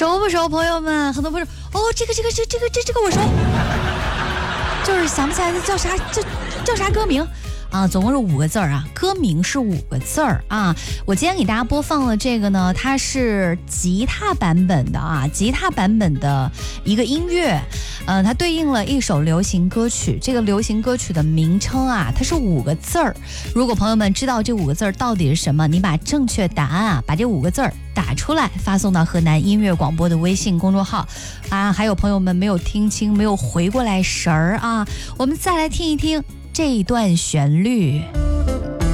熟不熟，朋友们？很多朋友哦，这个我熟，就是想不起来叫啥歌名。总共是5个字啊，歌名是5个字啊。我今天给大家播放了这个呢，它是吉他版本的啊，吉他版本的一个音乐，它对应了一首流行歌曲。这个流行歌曲的名称啊，它是5个字儿。如果朋友们知道这5个字儿到底是什么，你把正确答案啊，把这5个字儿打出来，发送到河南音乐广播的微信公众号啊。还有朋友们没有听清，没有回过来神儿啊，我们再来听一听这一段旋律。